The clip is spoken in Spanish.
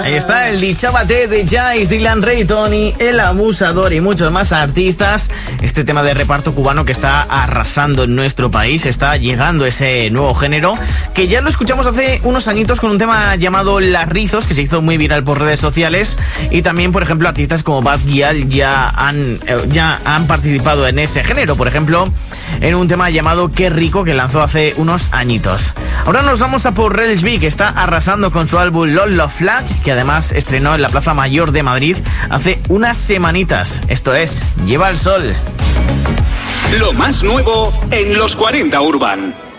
Ahí está el Dichábate de Jais, Dylan Ray, Tony, El Abusador y muchos más artistas. Este tema de reparto cubano que está arrasando en nuestro país, está llegando ese nuevo género que ya lo escuchamos hace unos añitos con un tema llamado Las Rizos, que se hizo muy viral por redes sociales, y también, por ejemplo, artistas como Bad Gyal ya han participado en ese género, por ejemplo, en un tema llamado Qué Rico, que lanzó hace unos añitos. Ahora nos vamos a por Rels B, que está arrasando con su álbum Lolo Flag, que además estrenó en la Plaza Mayor de Madrid hace unas semanitas. Esto es Lleva el Sol. Lo más nuevo en los 40 Urban.